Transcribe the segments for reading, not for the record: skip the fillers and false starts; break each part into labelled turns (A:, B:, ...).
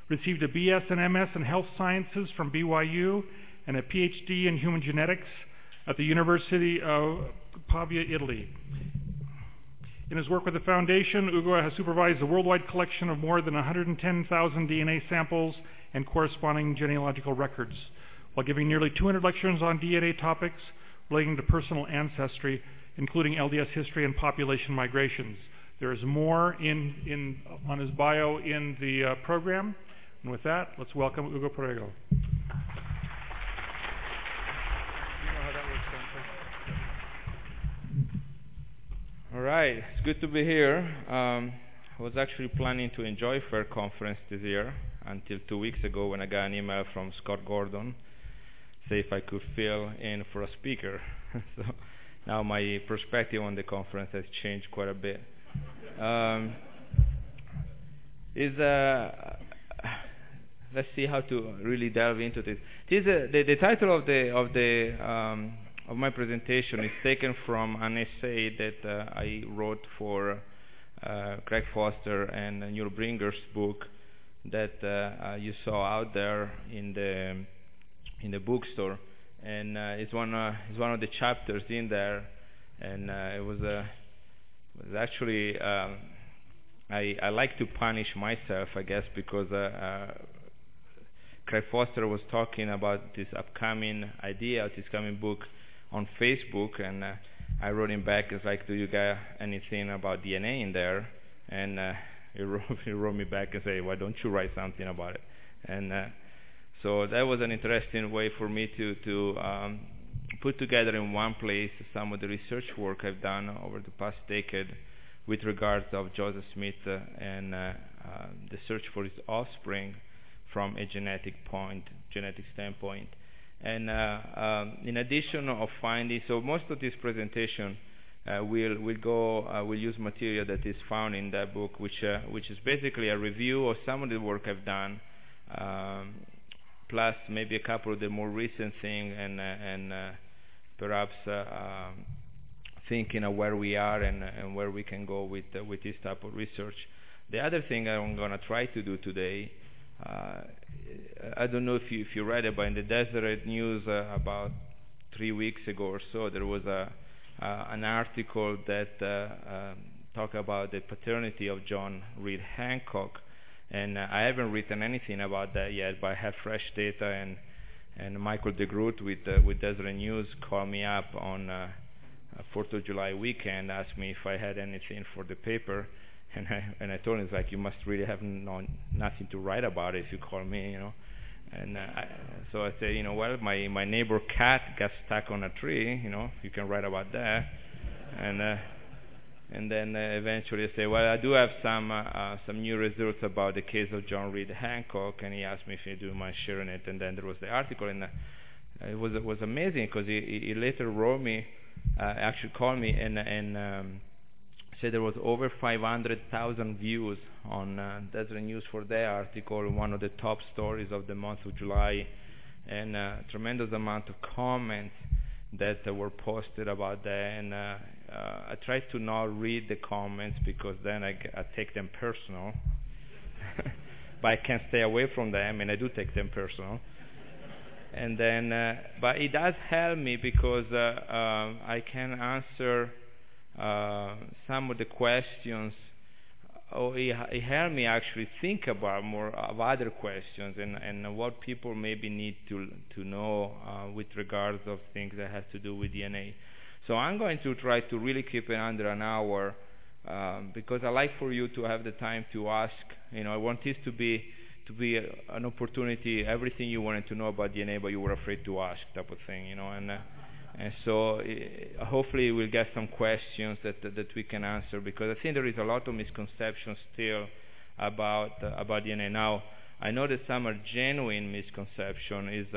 A: received a BS and MS in Health Sciences from BYU and a PhD in Human Genetics at the University of Pavia, Italy. In his work with the Foundation, Ugo has supervised a worldwide collection of more than 110,000 DNA samples and corresponding genealogical records, while giving nearly 200 lectures on DNA topics relating to personal ancestry, including LDS history and population migrations. There is more on his bio in the program. And with that, let's welcome Ugo Perego.
B: All right, it's good to be here. I was actually planning to enjoy Fair Conference this year until 2 weeks ago when I got an email from Scott Gordon say if I could fill in for a speaker. So now my perspective on the conference has changed quite a bit. Let's see how to really delve into this. The title of my presentation is taken from an essay that I wrote for Craig Foster and Neil Bringer's book that you saw out there in the bookstore, and it's one of the chapters in there, and it was actually I like to punish myself, I guess, because Craig Foster was talking about this upcoming idea, this coming book on Facebook, and I wrote him back. It's like, do you got anything about DNA in there? And he wrote me back and say, why don't you write something about it? And so that was an interesting way for me to put together in one place some of the research work I've done over the past decade with regards of Joseph Smith and the search for his offspring from a genetic standpoint. And in addition of finding, so most of this presentation we'll use material that is found in that book, which is basically a review of some of the work I've done, plus maybe a couple of the more recent things, and perhaps thinking of where we are and where we can go with this type of research. The other thing I'm going to try to do today, I don't know if you read it, but in the Deseret News about 3 weeks ago or so, there was an article that talked about the paternity of John Reed Hancock, and I haven't written anything about that yet, but I have fresh data, and Michael DeGroot with Deseret News called me up on 4th of July weekend, asked me if I had anything for the paper. And I told him, it's like, you must really have nothing to write about it if you call me, you know. And so I said, well, my neighbor cat got stuck on a tree, you can write about that. And then eventually I said, well, I do have some new results about the case of John Reed Hancock, and he asked me if I do mind sharing it. And then there was the article, and it was amazing because he later wrote me, actually called me, and said there was over 500,000 views on Deseret News for that article, one of the top stories of the month of July, and a tremendous amount of comments that were posted about that. And I tried to not read the comments because then I take them personal, but I can't stay away from them, and I do take them personal. And then, but it does help me because I can answer some of the questions. It helped me actually think about more of other questions and what people maybe need to know with regards of things that have to do with DNA. So I'm going to try to really keep it under an hour because I like for you to have the time to ask. I want this to be an opportunity, everything you wanted to know about DNA but you were afraid to ask type of thing, And so hopefully we'll get some questions that we can answer, because I think there is a lot of misconceptions still about DNA. Now, I know that some are genuine misconception is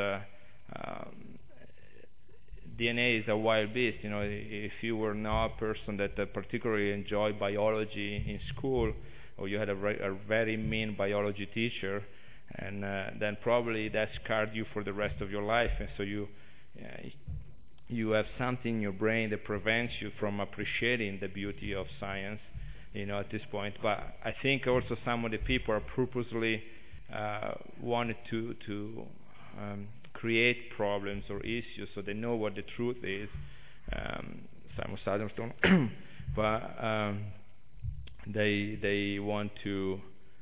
B: DNA is a wild beast. If you were not a person that particularly enjoyed biology in school, or you had a very mean biology teacher, and then probably that scarred you for the rest of your life, and so you have something in your brain that prevents you from appreciating the beauty of science, at this point. But I think also some of the people are purposely wanted to create problems or issues so they know what the truth is. Simon Saddamstone, but they want to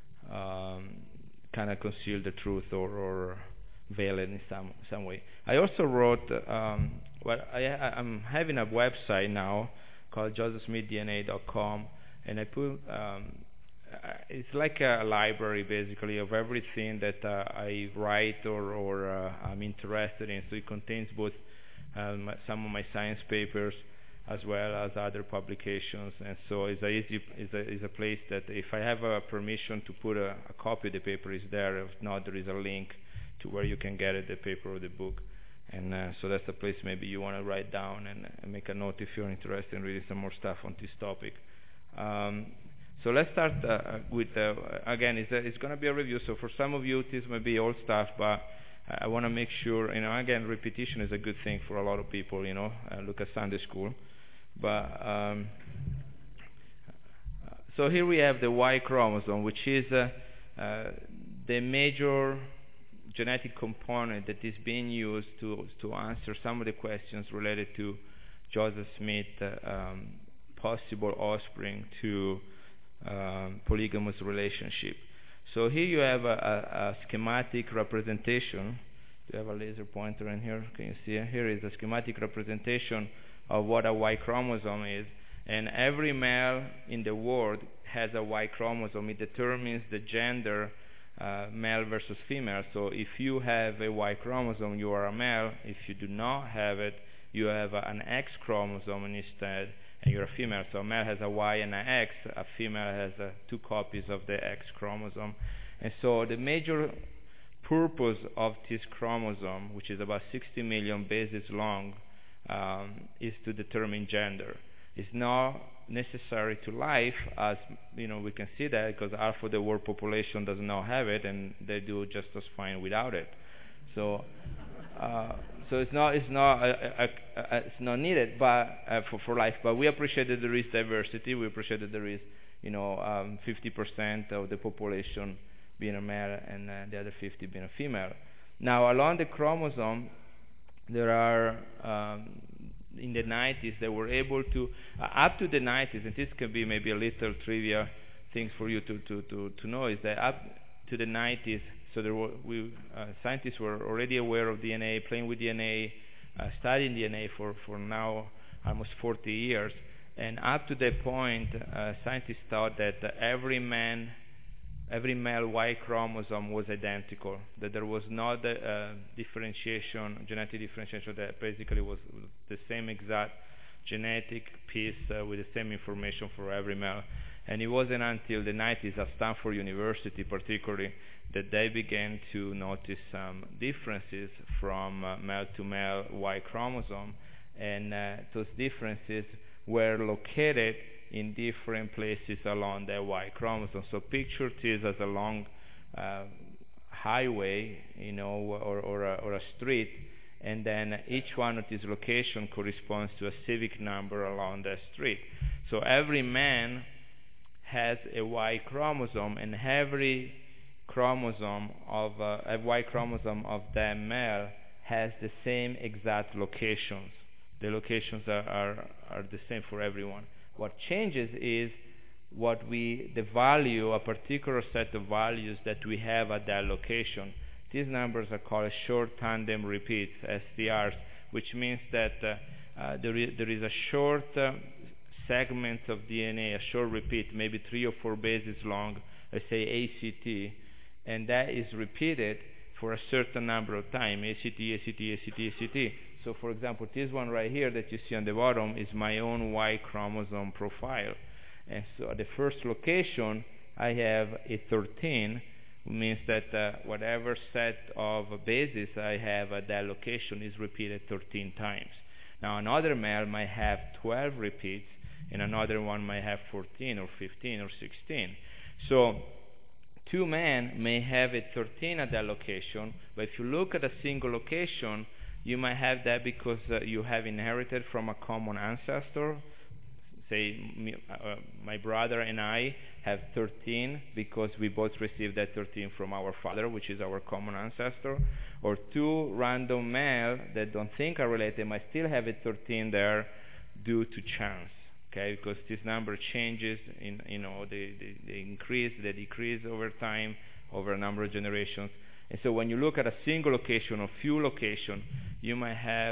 B: kind of conceal the truth or veil it in some way. I also wrote, I'm having a website now called josephsmithdna.com, and I put, it's like a library basically of everything that I write or I'm interested in. So it contains both some of my science papers as well as other publications, and so it's a place that if I have a permission to put a copy of the paper, is there. If not, there is a link to where you can get it, the paper or the book. And so that's a place maybe you want to write down and make a note if you're interested in reading some more stuff on this topic. So let's start with, again, it's going to be a review. So for some of you, this may be old stuff, but I want to make sure, again, repetition is a good thing for a lot of people, look at Sunday school. But so here we have the Y chromosome, which is the major genetic component that is being used to answer some of the questions related to Joseph Smith, possible offspring to polygamous relationship. So here you have a schematic representation. Do you have a laser pointer in here? Can you see it? Here is a schematic representation of what a Y chromosome is. And every male in the world has a Y chromosome. It determines the gender, male versus female. So if you have a Y chromosome, you are a male. If you do not have it, you have an X chromosome instead, and you're a female. So a male has a Y and an X. A female has 2 copies of the X chromosome. And so the major purpose of this chromosome, which is about 60 million bases long, is to determine gender. It's not necessary to life, as we can see that, because half of the world population does not have it, and they do just as fine without it. So, it's not needed, but for life. But we appreciate that there is diversity. We appreciate that there is 50% of the population being a male and the other 50 being a female. Now, along the chromosome, there are in the 90s they were able to up to the 90s, and this can be maybe a little trivia things for you to know, is that up to the 90s, so scientists were already aware of DNA, playing with DNA, studying DNA for now almost 40 years, and up to that point, scientists thought that every male Y chromosome was identical, that there was not differentiation, genetic differentiation, that basically was the same exact genetic piece with the same information for every male. And it wasn't until the 90s at Stanford University particularly that they began to notice some differences from male to male Y chromosome, and those differences were located in different places along the Y chromosome. So picture this as a long highway, or a street, and then each one of these locations corresponds to a civic number along that street. So every man has a Y chromosome, and every chromosome of a Y chromosome of that male has the same exact locations. The locations are the same for everyone. What changes is the value, a particular set of values that we have at that location. These numbers are called short tandem repeats, STRs, which means that there is a short segment of DNA, a short repeat, maybe 3 or 4 bases long, let's say ACT, and that is repeated for a certain number of time, ACT, ACT, ACT, ACT. So for example, this one right here that you see on the bottom is my own Y chromosome profile. And so at the first location, I have a 13, which means that whatever set of bases I have at that location is repeated 13 times. Now another male might have 12 repeats, and another one might have 14 or 15 or 16. So 2 men may have a 13 at that location, but if you look at a single location, you might have that because you have inherited from a common ancestor. Say my brother and I have 13 because we both received that 13 from our father, which is our common ancestor, or two random male that don't think are related might still have a 13 there due to chance. Okay, because this number changes in, they increase, they decrease over time, over a number of generations. And so when you look at a single location or few locations, you might have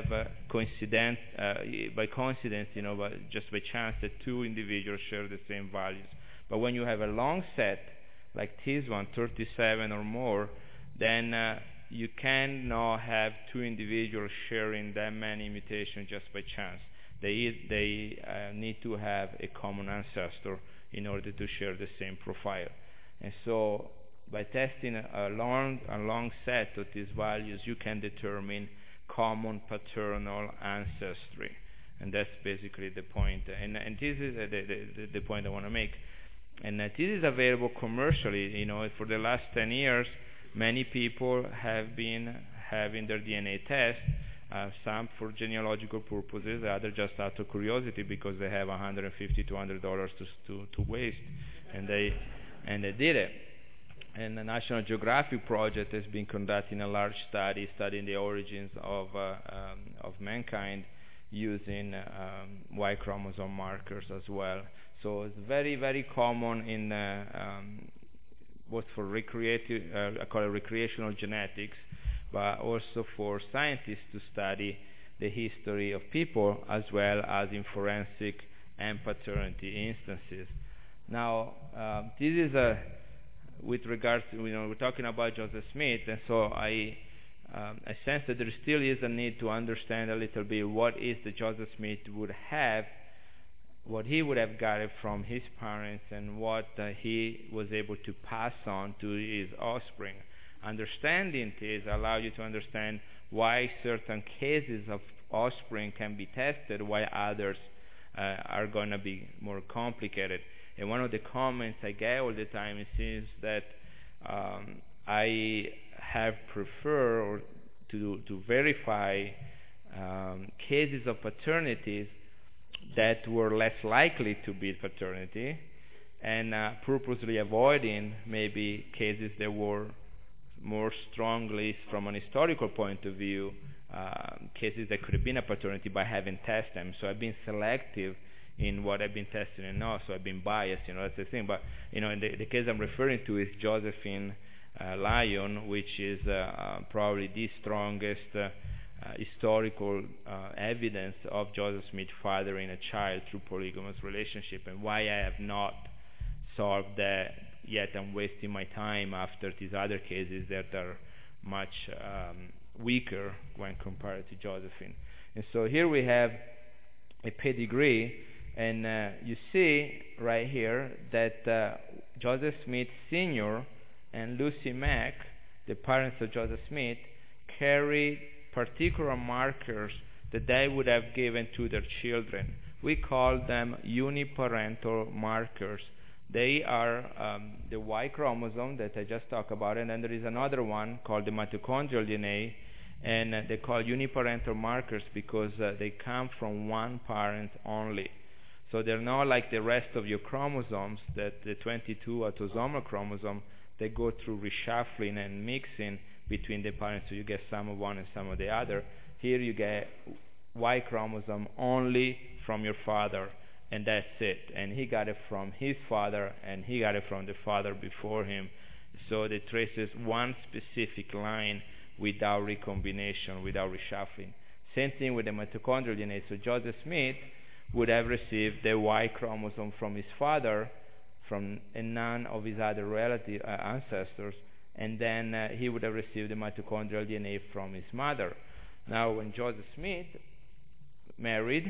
B: by coincidence, just by chance that two individuals share the same values. But when you have a long set, like this one, 37 or more, then you cannot have two individuals sharing that many mutations just by chance. They need to have a common ancestor in order to share the same profile. And so by testing a long set of these values, you can determine common paternal ancestry. And that's basically the point. And this is the point I want to make. And this is available commercially. For the last 10 years, many people have been having their DNA test, some for genealogical purposes, others just out of curiosity because they have $150 to $200 to waste, and they did it. And the National Geographic project has been conducting a large study studying the origins of mankind using Y chromosome markers as well. So it's very, very common in both for I call it recreational genetics, but also for scientists to study the history of people as well as in forensic and paternity instances. Now, this is with regards to, we're talking about Joseph Smith, and so I sense that there still is a need to understand a little bit what is that Joseph Smith would have, what he would have gotten from his parents, and what he was able to pass on to his offspring. Understanding this allows you to understand why certain cases of offspring can be tested, while others are going to be more complicated. And one of the comments I get all the time is that I have preferred to verify cases of paternities that were less likely to be paternity, and purposely avoiding maybe cases that were more strongly, from an historical point of view, cases that could have been a paternity by having tested them. So I've been selective in what I've been testing and not, so I've been biased, that's the thing. But, in the case I'm referring to is Josephine Lyon, which is probably the strongest historical evidence of Joseph Smith fathering a child through polygamous relationship, and why I have not solved that yet. I'm wasting my time after these other cases that are much weaker when compared to Josephine. And so here we have a pedigree, and you see right here that Joseph Smith Sr. and Lucy Mack, the parents of Joseph Smith, carry particular markers that they would have given to their children. We call them uniparental markers. They are the Y chromosome that I just talked about, and then there is another one called the mitochondrial DNA, and they call uniparental markers because they come from one parent only. So they're not like the rest of your chromosomes, that the 22 autosomal chromosome, they go through reshuffling and mixing between the parents, so you get some of one and some of the other. Here you get Y chromosome only from your father, and that's it. And he got it from his father, and he got it from the father before him. So it traces one specific line without recombination, without reshuffling. Same thing with the mitochondrial DNA. So Joseph Smith would have received the Y chromosome from his father, from none of his other relative ancestors, and then he would have received the mitochondrial DNA from his mother. Now, when Joseph Smith married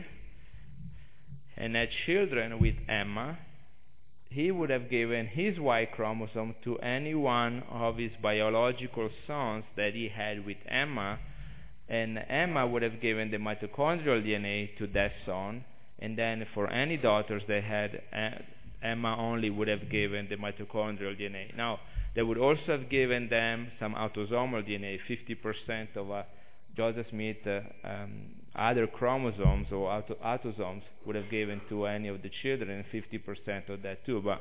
B: and had children with Emma, he would have given his Y chromosome to any one of his biological sons that he had with Emma, and Emma would have given the mitochondrial DNA to that son, and then for any daughters they had, Emma only would have given the mitochondrial DNA. Now, they would also have given them some autosomal DNA. 50% of Joseph Smith other chromosomes or autosomes would have given to any of the children, and 50% of that too. But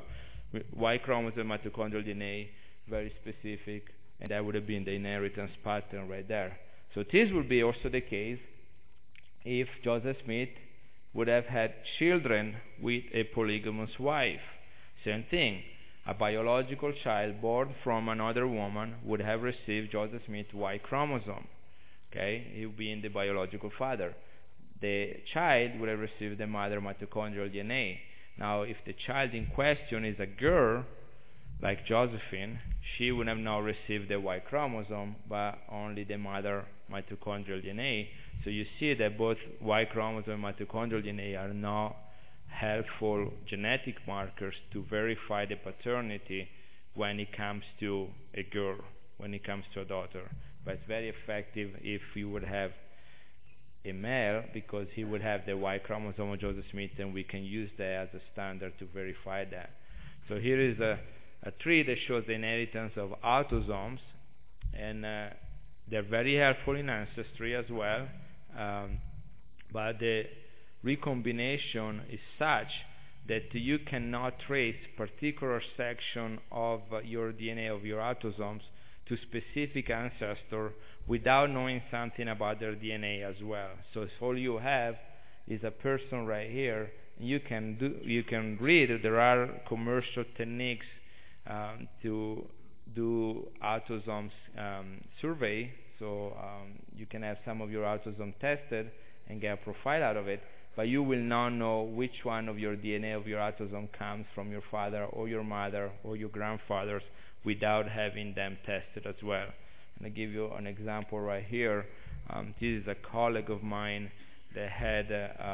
B: Y chromosome, mitochondrial DNA, very specific, and that would have been the inheritance pattern right there. So this would be also the case if Joseph Smith would have had children with a polygamous wife. Same thing. A biological child born from another woman would have received Joseph Smith's Y chromosome. Okay, he would be in the biological father. The child would have received the mother mitochondrial DNA. Now, if the child in question is a girl, like Josephine, she would have not received the Y chromosome, but only the mother mitochondrial DNA. So you see that both Y chromosome and mitochondrial DNA are not helpful genetic markers to verify the paternity when it comes to a girl, when it comes to a daughter. But it's very effective if you would have a male, because he would have the Y chromosome of Joseph Smith, and we can use that as a standard to verify that. So here is a tree that shows the inheritance of autosomes, and they're very helpful in ancestry as well, but the recombination is such that you cannot trace particular section of your DNA, of your autosomes, to specific ancestor without knowing something about their DNA as well. So if all you have is a person right here, you can read that there are commercial techniques to do autosomes survey. So you can have some of your autosomes tested and get a profile out of it, but you will not know which one of your DNA of your autosome comes from your father or your mother or your grandfathers without having them tested as well. And I give you an example right here. This is a colleague of mine that had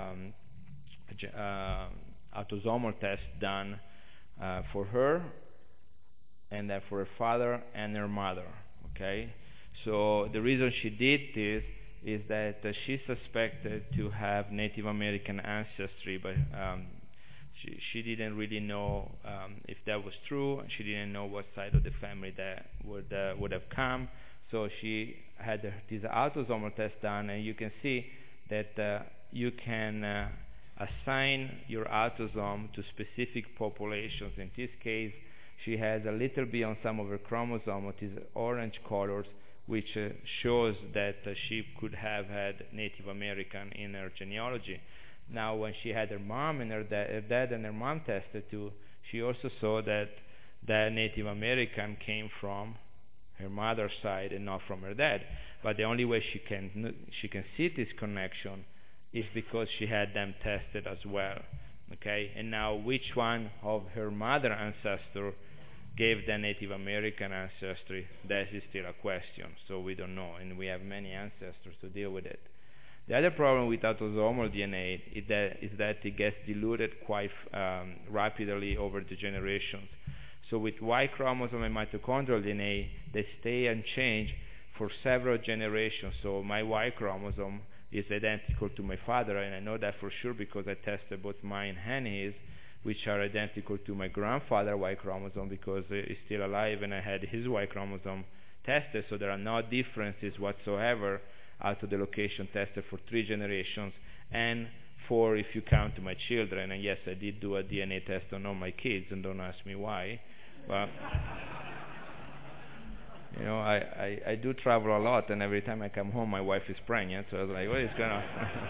B: autosomal test done for her, and then for her father and her mother. Okay, so the reason she did this is that she suspected to have Native American ancestry, but she didn't really know if that was true. She didn't know what side of the family that would have come. So she had this autosomal test done, and you can see that you can assign your autosome to specific populations. In this case, she has a little bit on some of her chromosomes, it is orange colors, which shows that she could have had Native American in her genealogy. Now, when she had her mom and her dad and her mom tested too, she also saw that Native American came from her mother's side and not from her dad. But the only way she can see this connection is because she had them tested as well. Okay, and now which one of her mother ancestor gave the Native American ancestry, that is still a question. So we don't know, and we have many ancestors to deal with it. The other problem with autosomal DNA is that it gets diluted quite rapidly over the generations. So with Y chromosome and mitochondrial DNA, they stay unchanged for several generations. So my Y chromosome is identical to my father, and I know that for sure because I tested both mine and his, which are identical to my grandfather Y chromosome because he's still alive and I had his Y chromosome tested, so there are no differences whatsoever out of the location tested for 3 generations, and 4 if you count my children. And yes, I did do a DNA test on all my kids, and don't ask me why, but you know, I do travel a lot, and every time I come home my wife is pregnant, so I was like, what is going on?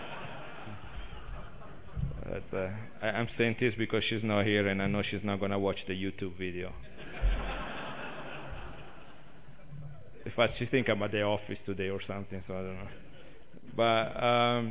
B: But, I'm saying this because she's not here, and I know she's not going to watch the YouTube video. In fact, she thinks I'm at the office today or something, so I don't know. But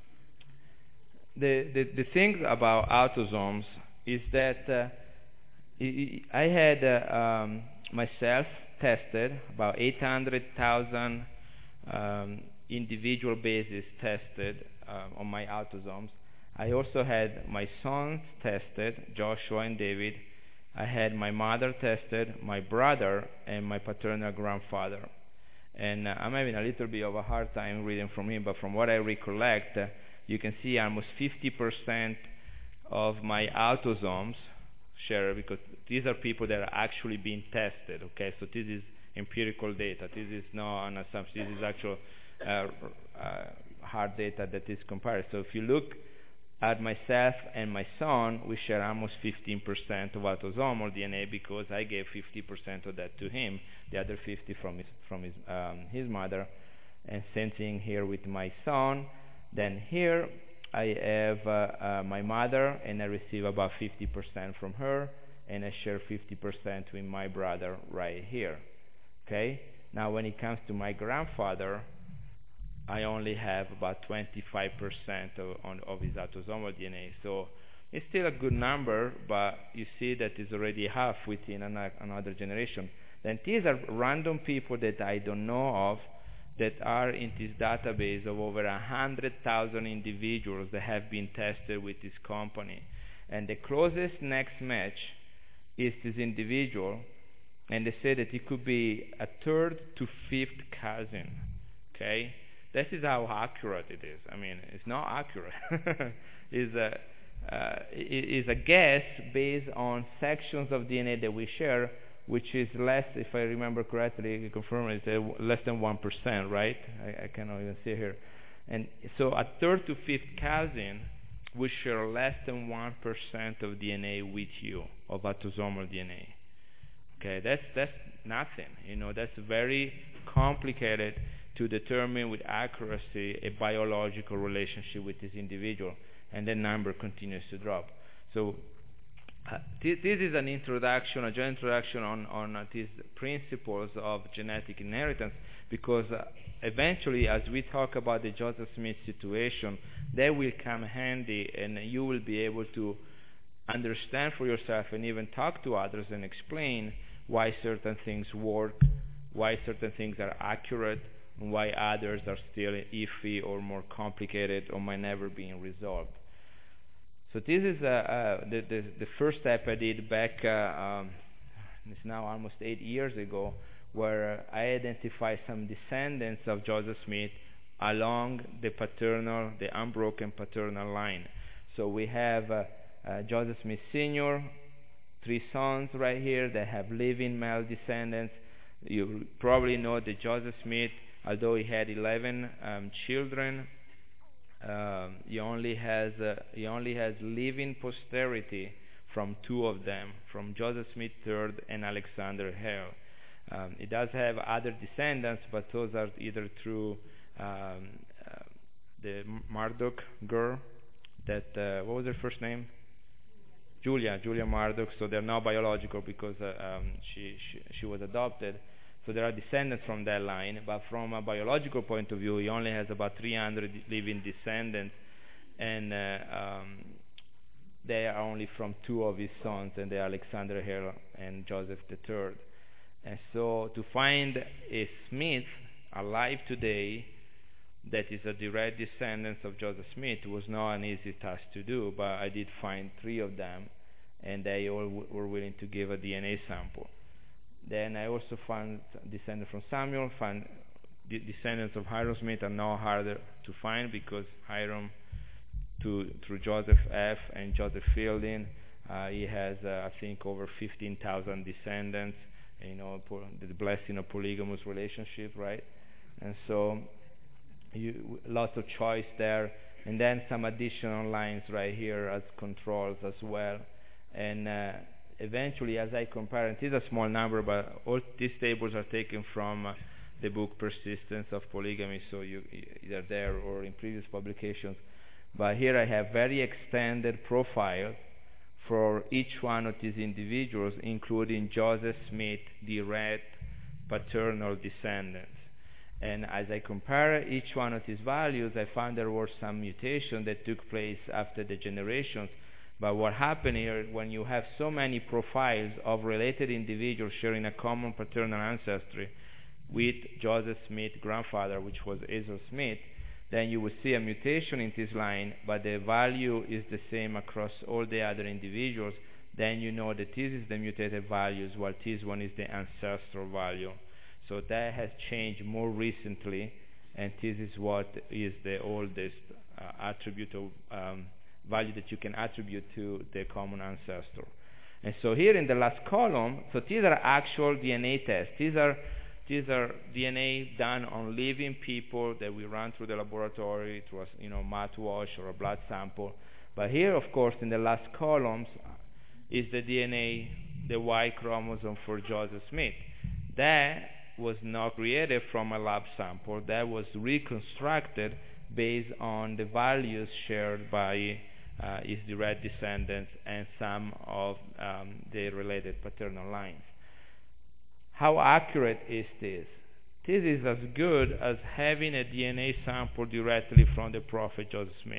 B: the thing about autosomes is that I had myself tested about 800,000 individual bases tested on my autosomes. I also had my sons tested, Joshua and David. I had my mother tested, my brother, and my paternal grandfather. And I'm having a little bit of a hard time reading from him, but from what I recollect, you can see almost 50% of my autosomes share, because these are people that are actually being tested, okay? So this is empirical data. This is not an assumption. This is actual hard data that is compared. So if you look at myself and my son, we share almost 15% of autosomal DNA because I gave 50% of that to him, the other 50 from his mother. And same thing here with my son. Then here I have my mother, and I receive about 50% from her, and I share 50% with my brother right here. Okay? Now when it comes to my grandfather, I only have about 25% of his autosomal DNA. So it's still a good number, but you see that it's already half within another generation. Then these are random people that I don't know of that are in this database of over 100,000 individuals that have been tested with this company. And the closest next match is this individual, and they say that it could be a third to fifth cousin. Okay? This is how accurate it is. I mean, it's not accurate. It's a guess based on sections of DNA that we share, which is less, if I remember correctly, you confirm it, less than 1%, right? I cannot even see here. And so a third to fifth cousin will share less than 1% of DNA with you, of autosomal DNA. Okay, that's nothing. You know, that's very complicated to determine with accuracy a biological relationship with this individual, and the number continues to drop. So this is an introduction, a general introduction on these principles of genetic inheritance, because eventually, as we talk about the Joseph Smith situation, they will come handy, and you will be able to understand for yourself and even talk to others and explain why certain things work, why certain things are accurate, and why others are still iffy or more complicated or might never be resolved. So this is the first step I did back, it's now almost 8 years ago, where I identified some descendants of Joseph Smith along the paternal, the unbroken paternal line. So we have Joseph Smith Sr., 3 sons right here that have living male descendants. You probably know that Joseph Smith, although he had 11 children, he only has living posterity from 2 of them, from Joseph Smith III and Alexander Hale. He does have other descendants, but those are either through the Murdoch girl, that what was her first name? Julia Murdoch. So they're not biological because she was adopted. So there are descendants from that line, but from a biological point of view, he only has about 300 living descendants, and they are only from 2 of his sons, and they are Alexander Hale and Joseph III. And so to find a Smith alive today that is a direct descendant of Joseph Smith was not an easy task to do, but I did find 3 of them, and they all were willing to give a DNA sample. Then I also found descendants from Samuel, found descendants of Hiram Smith are now harder to find because Hiram, through Joseph F. and Joseph Fielding, he has, I think, over 15,000 descendants, you know, the blessing of polygamous relationship, right? And so lots of choice there. And then some additional lines right here as controls as well. And eventually, as I compare, and it is a small number, but all these tables are taken from the book Persistence of Polygamy, so either there or in previous publications. But here I have very extended profiles for each one of these individuals, including Joseph Smith, direct paternal descendants. And as I compare each one of these values, I found there were some mutations that took place after the generations. But what happened here, when you have so many profiles of related individuals sharing a common paternal ancestry with Joseph Smith grandfather, which was Hazel Smith, then you will see a mutation in this line, but the value is the same across all the other individuals. Then you know that this is the mutated values, while this one is the ancestral value. So that has changed more recently, and this is what is the oldest attribute of value that you can attribute to the common ancestor. And so here in the last column, so these are actual DNA tests. These are DNA done on living people that we run through the laboratory, through a mouthwash or a blood sample. But here, of course, in the last columns is the DNA, the Y chromosome for Joseph Smith. That was not created from a lab sample. That was reconstructed based on the values shared by his direct descendants and some of the related paternal lines. How accurate is this? This is as good as having a DNA sample directly from the prophet Joseph Smith.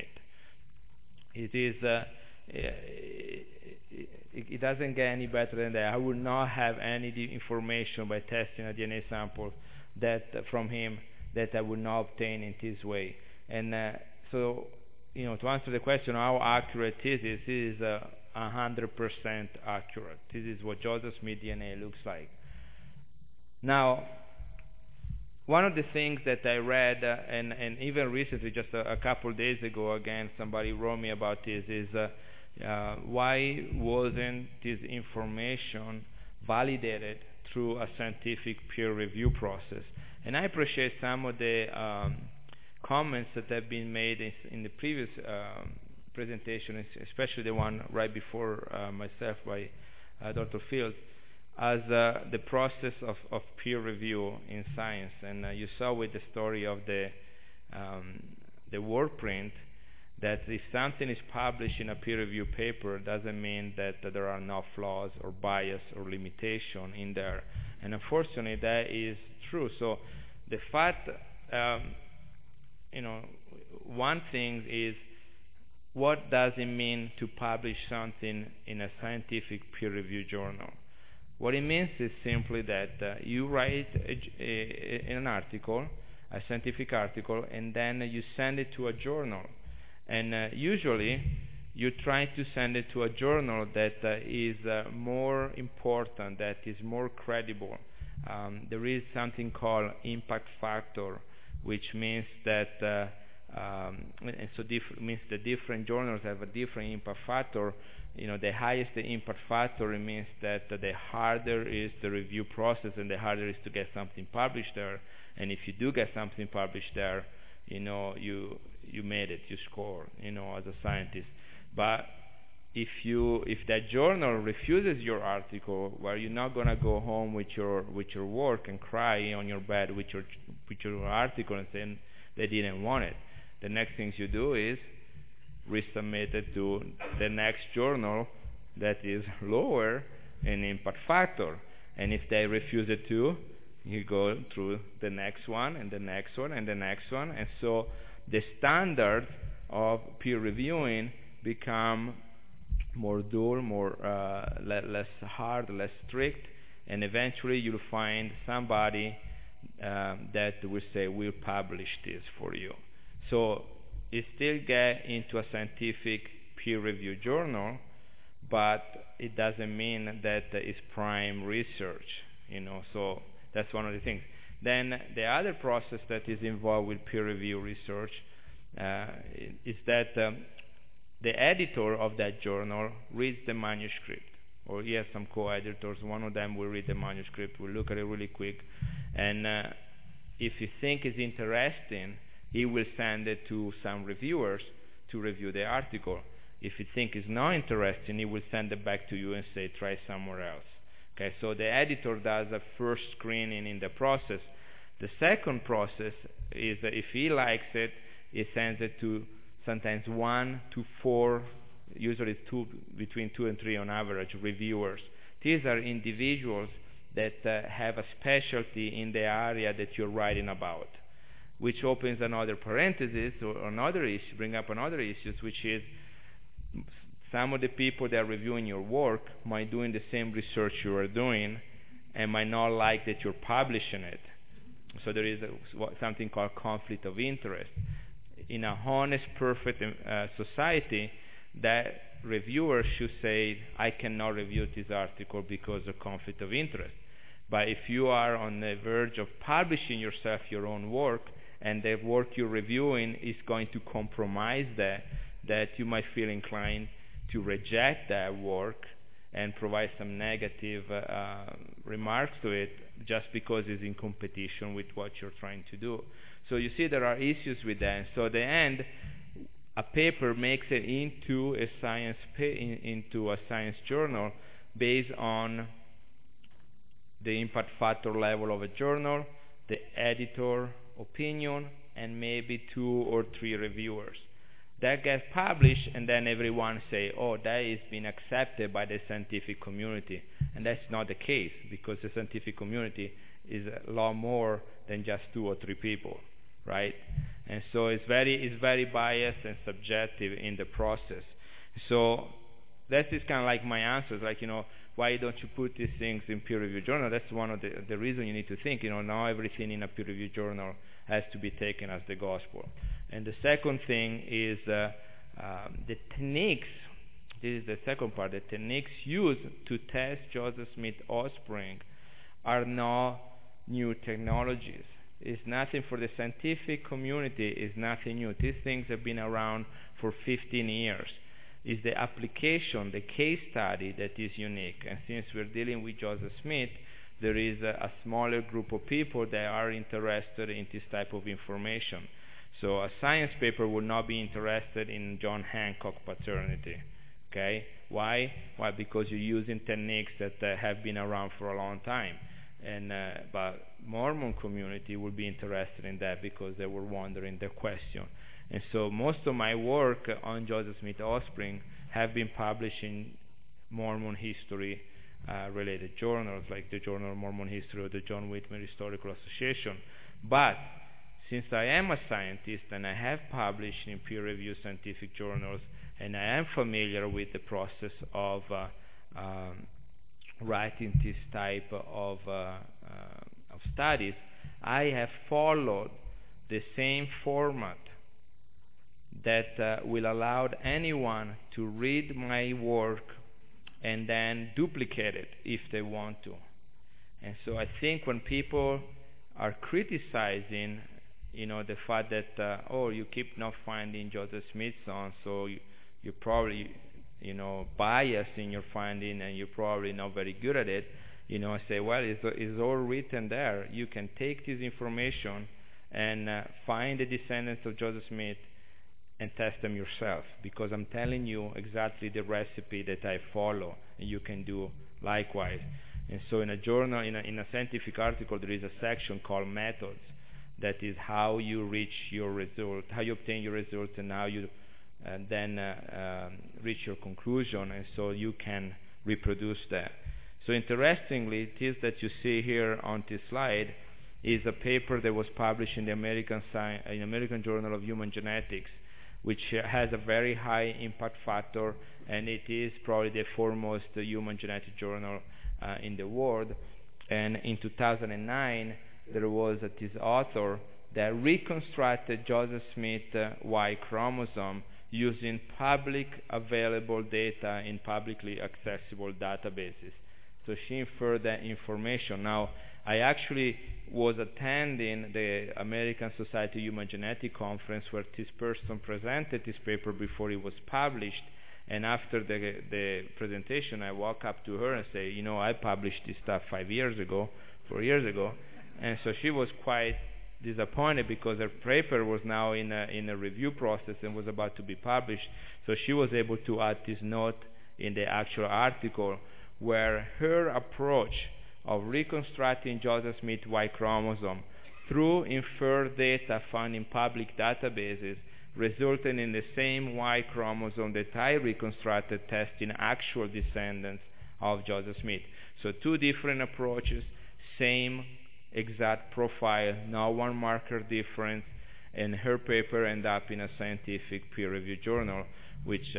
B: It doesn't get any better than that. I would not have any information by testing a DNA sample from him that I would not obtain in this way. And so, to answer the question how accurate this is 100% accurate. This is what Joseph Smith DNA looks like. Now, one of the things that I read, and even recently, just a couple of days ago, again, somebody wrote me about this, is why wasn't this information validated through a scientific peer review process? And I appreciate some of the comments that have been made in the previous presentation, especially the one right before myself by Dr. Fields, as the process of peer review in science. And you saw with the story of the word print that if something is published in a peer review paper doesn't mean that there are no flaws or bias or limitation in there. And unfortunately that is true. So the fact, one thing is, what does it mean to publish something in a scientific peer review journal? What it means is simply that you write an article, a scientific article, and then you send it to a journal. And usually you try to send it to a journal that is more important, that is more credible. There is something called impact factor, which means that means the different journals have a different impact factor. The highest the impact factor, it means that the harder is the review process and the harder it is to get something published there. And if you do get something published there, you made it, you score, as a scientist. But if that journal refuses your article, well, you're not gonna go home with your work and cry on your bed with your article and say they didn't want it. The next thing you do is resubmit it to the next journal that is lower in impact factor. And if they refuse it too, you go through the next one and the next one and the next one. And so the standard of peer reviewing become more dull, less hard, less strict, and eventually you'll find somebody that will say, we'll publish this for you. So it still get into a scientific peer review journal, but it doesn't mean that it's prime research, so that's one of the things. Then the other process that is involved with peer review research is that the editor of that journal reads the manuscript, or he has some co-editors. One of them will read the manuscript, will look at it really quick, and if he thinks it's interesting, he will send it to some reviewers to review the article. If he thinks it's not interesting, he will send it back to you and say, try somewhere else. Okay, so the editor does a first screening in the process. The second process is that if he likes it, he sends it to sometimes 1 to 4, usually between 2 and 3 on average, reviewers. These are individuals that have a specialty in the area that you're writing about, which opens another parenthesis or another issue, bring up another issue, which is some of the people that are reviewing your work might doing the same research you are doing and might not like that you're publishing it. So there is something called conflict of interest. In a honest, perfect society, that reviewer should say, I cannot review this article because of conflict of interest. But if you are on the verge of publishing yourself your own work, and the work you're reviewing is going to compromise that you might feel inclined to reject that work and provide some negative remarks to it just because it's in competition with what you're trying to do. So you see there are issues with that. So at the end, a paper makes it into a science journal based on the impact factor level of a journal, the editor opinion, and maybe 2 or 3 reviewers. That gets published, and then everyone say, oh, that has been accepted by the scientific community. And that's not the case, because the scientific community is a lot more than just 2 or 3 people, right? And so it's very biased and subjective in the process. So that is kind of like my answers, like, why don't you put these things in peer-reviewed journal? That's one of the reasons you need to think. Now everything in a peer-reviewed journal has to be taken as the gospel. And the second thing is the techniques. This is the second part. The techniques used to test Joseph Smith offspring are not new technologies. It's nothing for the scientific community. It's nothing new. These things have been around for 15 years. It's the application, the case study that is unique. And since we're dealing with Joseph Smith, there is a smaller group of people that are interested in this type of information. So a science paper would not be interested in John Hancock paternity. Okay? Why? Why? Because you're using techniques that have been around for a long time. And but Mormon community would be interested in that because they were wondering the question. And so most of my work on Joseph Smith offspring have been published in Mormon history related journals, like the Journal of Mormon History or the John Whitmer Historical Association. But since I am a scientist and I have published in peer-reviewed scientific journals, and I am familiar with the process of writing this type of studies, I have followed the same format that will allow anyone to read my work and then duplicate it if they want to. And so I think when people are criticizing, the fact that, you keep not finding Joseph Smith's on, so you're probably, biased in your finding and you're probably not very good at it, I say, well, it's all written there. You can take this information and find the descendants of Joseph Smith and test them yourself, because I'm telling you exactly the recipe that I follow, and you can do likewise. And so in a journal, in a scientific article, there is a section called methods. That is how you reach your result, how you obtain your result, and how you then reach your conclusion, and so you can reproduce that. So interestingly, this that you see here on this slide is a paper that was published in the American Journal of Human Genetics, which has a very high impact factor, and it is probably the foremost human genetic journal in the world. And in 2009, there was this author that reconstructed Joseph Smith Y chromosome using public available data in publicly accessible databases. So she inferred that information. Now, I actually was attending the American Society of Human Genetics conference where this person presented this paper before it was published. And after the presentation, I walk up to her and say, I published this stuff 4 years ago. And so she was quite disappointed because her paper was now in a review process and was about to be published. So she was able to add this note in the actual article where her approach of reconstructing Joseph Smith Y chromosome through inferred data found in public databases resulted in the same Y chromosome that I reconstructed testing actual descendants of Joseph Smith. So 2 different approaches, same exact profile, not one marker difference, and her paper ended up in a scientific peer-reviewed journal, which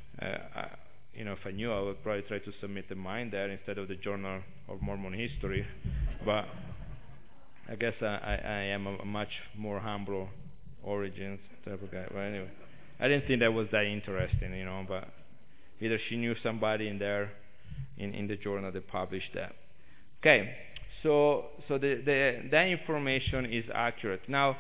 B: if I knew, I would probably try to submit mine there instead of the Journal of Mormon History. But I guess I am a much more humble origins type of guy. But anyway, I didn't think that was that interesting, but either she knew somebody in there in the journal that published that. Okay, so that information is accurate. Now,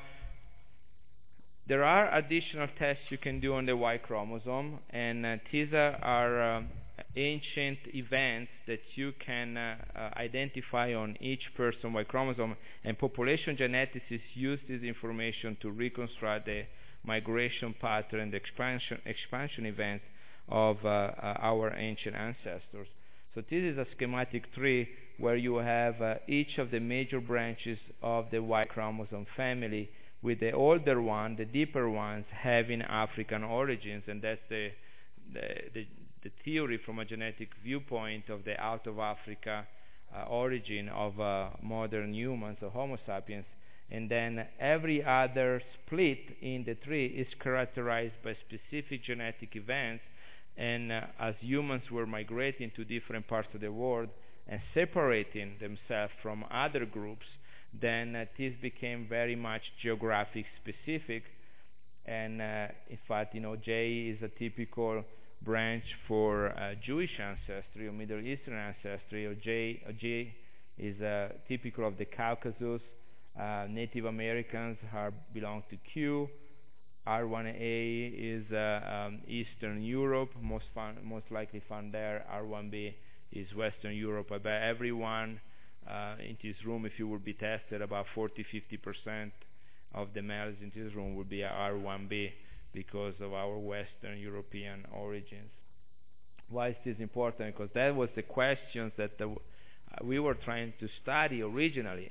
B: there are additional tests you can do on the Y chromosome, and these are ancient events that you can identify on each person's Y chromosome, and population geneticists use this information to reconstruct the migration pattern, the expansion events of our ancient ancestors. So this is a schematic tree where you have each of the major branches of the Y chromosome family, with the older one, the deeper ones, having African origins, and that's the theory from a genetic viewpoint of the out of Africa origin of modern humans, or Homo sapiens. And then every other split in the tree is characterized by specific genetic events, and as humans were migrating to different parts of the world and separating themselves from other groups, then this became very much geographic specific. And in fact, J is a typical branch for Jewish ancestry or Middle Eastern ancestry, or J is typical of the Caucasus. Native Americans belong to Q. R1A is Eastern Europe, most likely found there. R1B is Western Europe. About everyone in this room, if you would be tested, about 40-50% of the males in this room would be R1B because of our Western European origins. Why is this important? Because that was the questions that we were trying to study originally.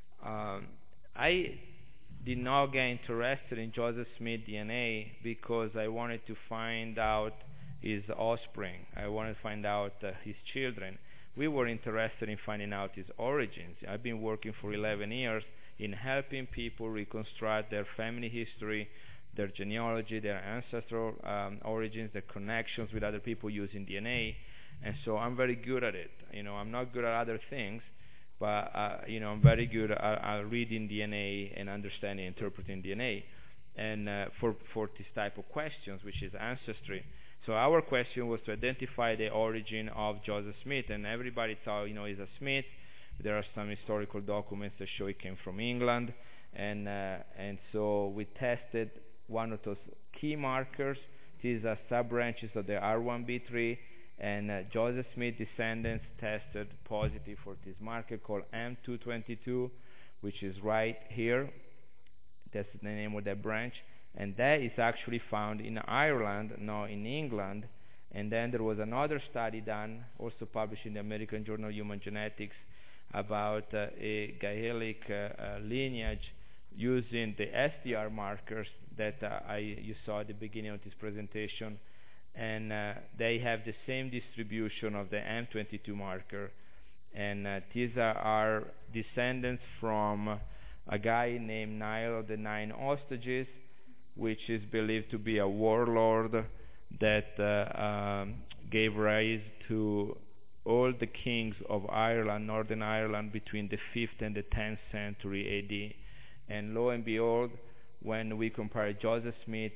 B: I did not get interested in Joseph Smith DNA because I wanted to find out his offspring. I wanted to find out his children. We were interested in finding out his origins. I've been working for 11 years in helping people reconstruct their family history, their genealogy, their ancestral origins, their connections with other people using DNA. And so I'm very good at it. I'm not good at other things, but I'm very good at reading DNA and understanding, interpreting DNA, and for this type of questions, which is ancestry. So our question was to identify the origin of Joseph Smith, and everybody thought, he's a Smith. There are some historical documents that show he came from England, and so we tested one of those key markers. These are sub-branches of the R1b tree, and Joseph Smith descendants tested positive for this marker called M222, which is right here. That's the name of that branch. And that is actually found in Ireland, not in England. And then there was another study done, also published in the American Journal of Human Genetics, about a Gaelic lineage using the SDR markers that you saw at the beginning of this presentation. And they have the same distribution of the M22 marker. And these are our descendants from a guy named Niall of the Nine Hostages, which is believed to be a warlord that gave rise to all the kings of Ireland, Northern Ireland, between the 5th and the 10th century AD. And lo and behold, when we compare Joseph Smith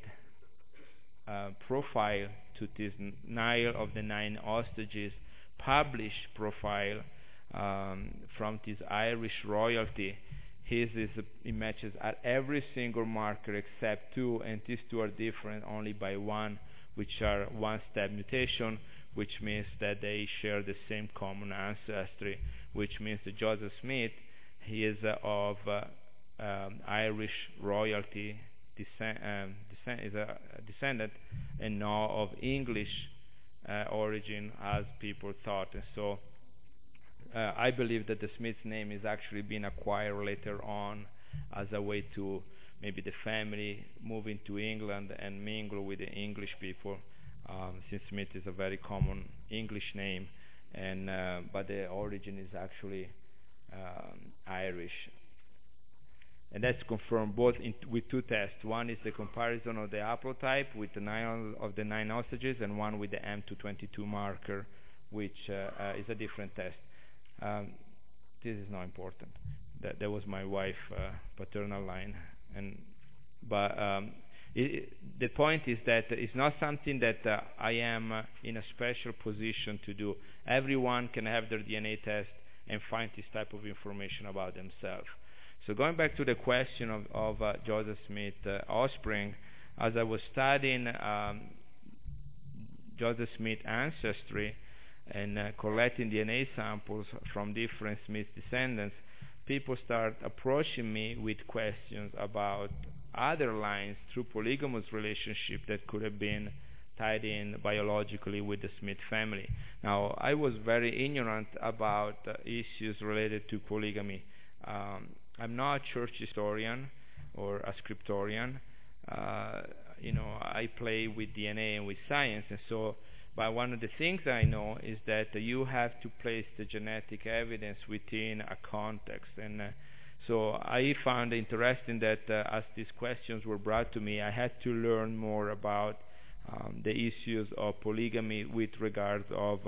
B: profile to this Niall of the Nine Hostages published profile from this Irish royalty, his it matches at every single marker except two, and these two are different only by one, which are one-step mutation, which means that they share the same common ancestry, which means that Joseph Smith, he is of Irish royalty is a descendant, and not of English origin as people thought. And so I believe that the Smith's name is actually being acquired later on as a way to maybe the family moving to England and mingle with the English people, since Smith is a very common English name, and but the origin is actually Irish. And that's confirmed both with two tests. One is the comparison of the haplotype with the Niall of the Nine Hostages, and one with the M222 marker, which is a different test. This is not important. That was my wife's paternal line, but the point is that it's not something that I am in a special position to do. Everyone can have their DNA test and find this type of information about themselves. So going back to the question of Joseph Smith offspring, as I was studying Joseph Smith ancestry and collecting DNA samples from different Smith descendants, people start approaching me with questions about other lines through polygamous relationship that could have been tied in biologically with the Smith family. Now, I was very ignorant about issues related to polygamy. I'm not a church historian or a scriptorian. I play with DNA and with science, and so, but one of the things I know is that you have to place the genetic evidence within a context, and so I found it interesting that as these questions were brought to me, I had to learn more about the issues of polygamy with regard of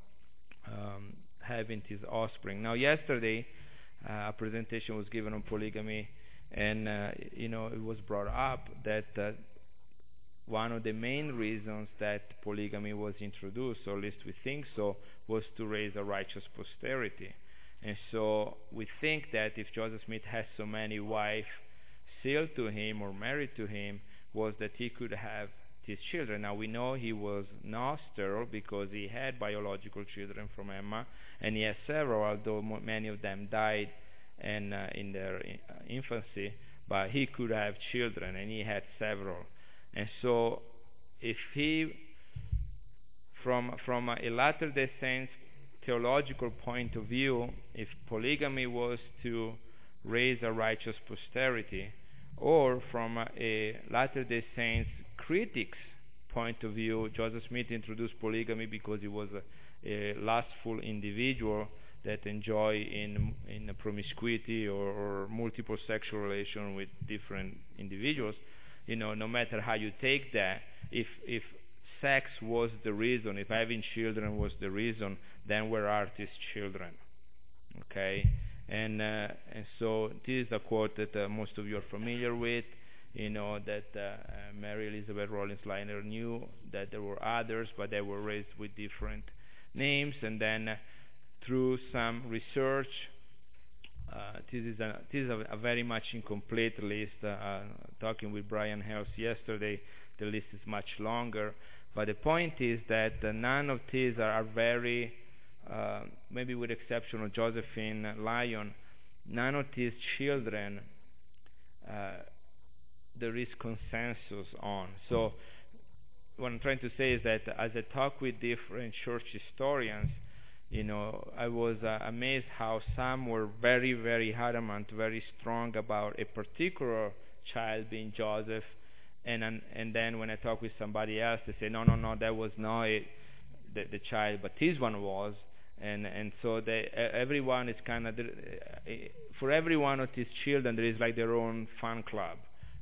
B: having his offspring. Now, yesterday, a presentation was given on polygamy, and it was brought up that one of the main reasons that polygamy was introduced, or at least we think so, was to raise a righteous posterity. And so we think that if Joseph Smith has so many wives sealed to him or married to him, was that he could have his children. Now we know he was not sterile because he had biological children from Emma, and he had several, although many of them died in their infancy, but he could have children, and he had several. And so if he, from a Latter-day Saints theological point of view, if polygamy was to raise a righteous posterity, or from a Latter-day Saints critic's point of view, Joseph Smith introduced polygamy because he was a lustful individual that enjoy in a promiscuity or multiple sexual relation with different individuals. No matter how you take that, if sex was the reason, if having children was the reason, then where are these children? Okay, and so this is a quote that most of you are familiar with. That Mary Elizabeth Rollins Liner knew that there were others, but they were raised with different names. And then through some research, this is a very much incomplete list. Talking with Brian Hales yesterday, the list is much longer. But the point is that none of these are very, maybe with exception of Josephine Lyon, none of these children there is consensus on. So what I'm trying to say is that as I talk with different church historians, I was amazed how some were very, very adamant, very strong about a particular child being Joseph, and then when I talk with somebody else, they say, no, that was not the child, but this one was, and so everyone is kind of, for every one of these children, there is like their own fan club.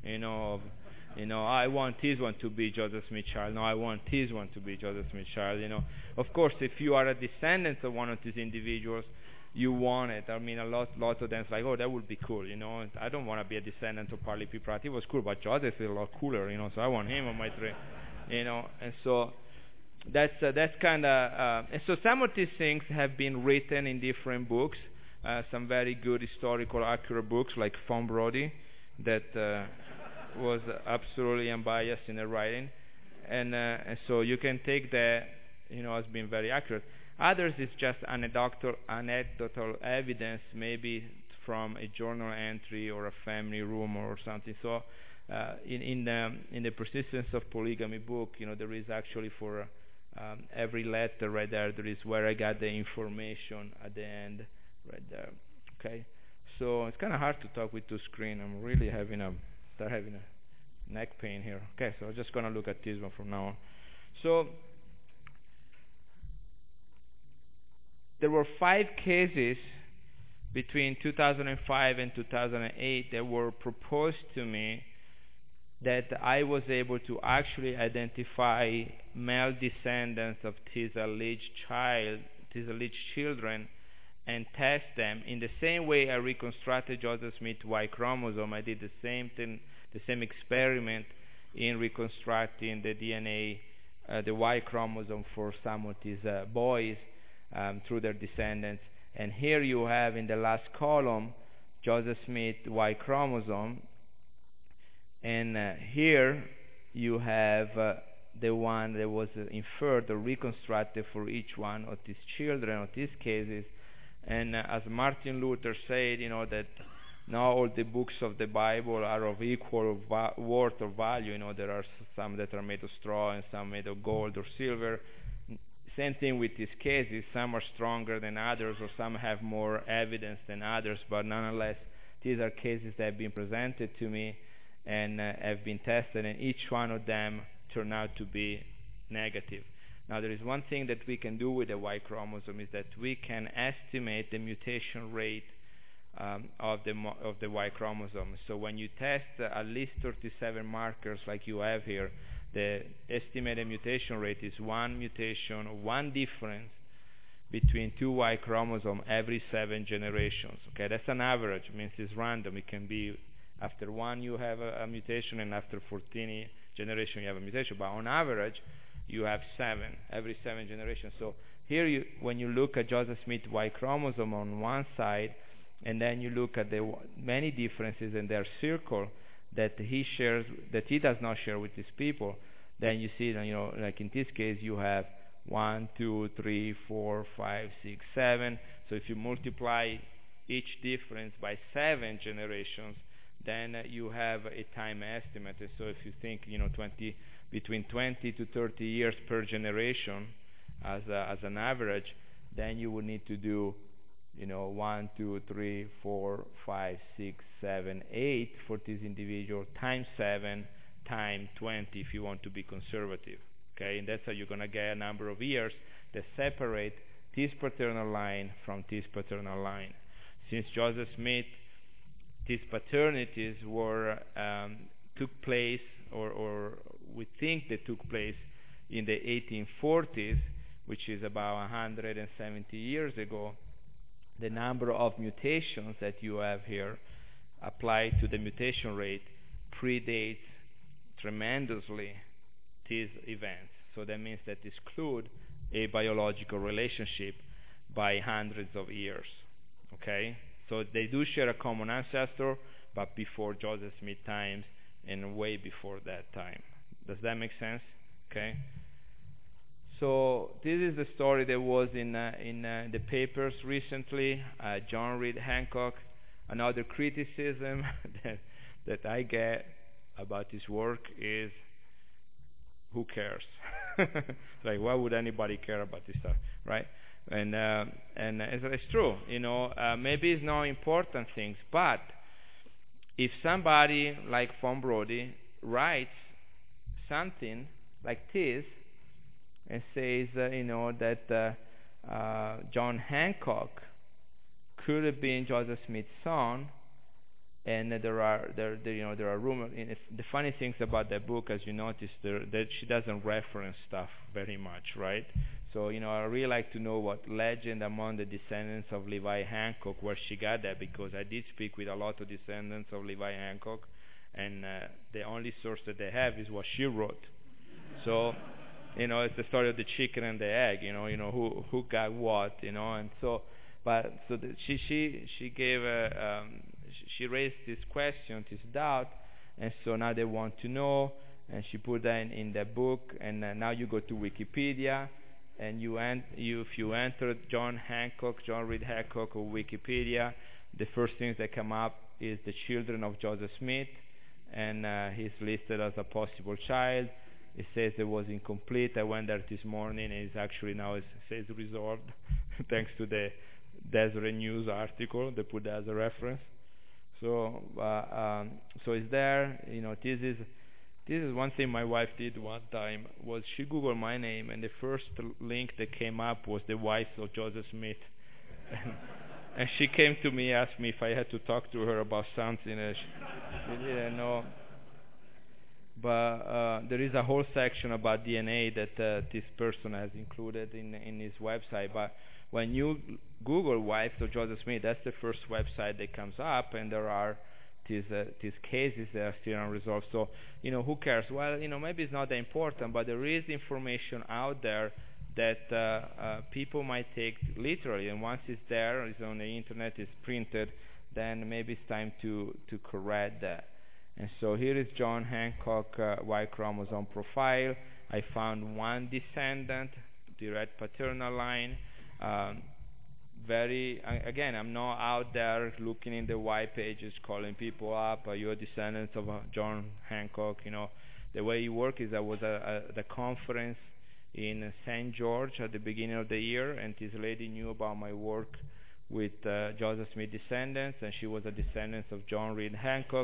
B: I want this one to be Joseph Smith child. No, I want this one to be Joseph Smith child. Of course, if you are a descendant of one of these individuals, you want it. I mean, a lot of them is like, oh, that would be cool. I don't want to be a descendant of Parley P. Pratt. He was cool, but Joseph is a lot cooler. So I want him on my tree. And so that's kind of. And so some of these things have been written in different books. Some very good historical, accurate books like Fawn Brody that. Was absolutely unbiased in the writing, and so you can take that, as being very accurate. Others is just anecdotal evidence, maybe from a journal entry or a family rumor or something. So, in the Persistence of Polygamy book, there is actually for every letter right there. There is where I got the information at the end, right there. Okay, so it's kind of hard to talk with two screen. I'm really having a neck pain here. Okay, so I'm just going to look at this one from now on. So there were 5 cases between 2005 and 2008 that were proposed to me that I was able to actually identify male descendants of these alleged children and test them. In the same way I reconstructed Joseph Smith's Y chromosome, I did the same thing, the same experiment in reconstructing the DNA, the Y chromosome for some of these boys through their descendants. And here you have in the last column Joseph Smith Y chromosome, and here you have the one that was inferred or reconstructed for each one of these children of these cases. And as Martin Luther said, that not all the books of the Bible are of equal worth or value. You know, there are some that are made of straw and some made of gold or silver. Same thing with these cases. Some are stronger than others, or some have more evidence than others, but nonetheless, these are cases that have been presented to me and have been tested, and each one of them turned out to be negative. Now, there is one thing that we can do with the Y chromosome, is that we can estimate the mutation rate of the Y chromosome. So when you test at least 37 markers like you have here, the estimated mutation rate is one mutation, one difference between two Y chromosomes every 7 generations. Okay, that's an average. It means it's random. It can be after one you have a mutation, and after 14 generations you have a mutation. But on average, you have 7 every 7 generations. So here, when you look at Joseph Smith Y chromosome on one side, and then you look at the many differences in their circle that he shares, that he does not share with his people, then you see, you know, like in this case, you have 1, 2, 3, 4, 5, 6, 7. So if you multiply each difference by 7 generations, then you have a time estimate. And so if you think, you know, between 20 to 30 years per generation as an average, then you would need to do, you know, 1, 2, 3, 4, 5, 6, 7, 8 for this individual, times 7, times 20 if you want to be conservative. Okay, and that's how you're going to get a number of years that separate this paternal line from this paternal line. Since Joseph Smith, these paternities took place, or we think they took place in the 1840s, which is about 170 years ago. The number of mutations that you have here applied to the mutation rate predates tremendously these events. So that means that exclude a biological relationship by hundreds of years. Okay? So they do share a common ancestor, but before Joseph Smith times and way before that time. Does that make sense? Okay? So this is the story that was in the papers recently. John Reed Hancock. Another criticism that I get about his work is, who cares? Like, why would anybody care about this stuff, right? And it's true, you know. Maybe it's not important things, but if somebody like Von Brody writes something like this and says, you know, that John Hancock could have been Joseph Smith's son, and there are rumors. The funny things about that book, as you notice, that she doesn't reference stuff very much, right? So, you know, I really like to know what legend among the descendants of Levi Hancock, where she got that, because I did speak with a lot of descendants of Levi Hancock, and the only source that they have is what she wrote. So, you know, it's the story of the chicken and the egg. You know who got what, you know, and so. But so she gave she raised this question, this doubt, and so now they want to know, and she put that in the book, and now you go to Wikipedia, and if you enter John Reed Hancock or Wikipedia, the first things that come up is the children of Joseph Smith, and he's listed as a possible child. It says it was incomplete. I went there this morning, and it's actually now it says resolved, thanks to the Deseret News article. They put that as a reference. So it's there. You know, this is one thing my wife did one time, was she Googled my name, and the first link that came up was the wife of Joseph Smith. And she came to me, asked me if I had to talk to her about something. She didn't know. But there is a whole section about DNA that this person has included in his website. But when you Google wife of Joseph Smith, that's the first website that comes up, and there are these cases that are still unresolved. So, you know, who cares? Well, you know, maybe it's not that important, but there is information out there that people might take literally, and once it's there, it's on the internet, it's printed, then maybe it's time to correct that. And so here is John Hancock Y chromosome profile. I found one descendant, direct paternal line, again, I'm not out there looking in the white pages, calling people up, you're descendants of John Hancock. The way he worked is I was at the conference in St. George at the beginning of the year, and this lady knew about my work with Joseph Smith descendants, and she was a descendant of John Reed Hancock.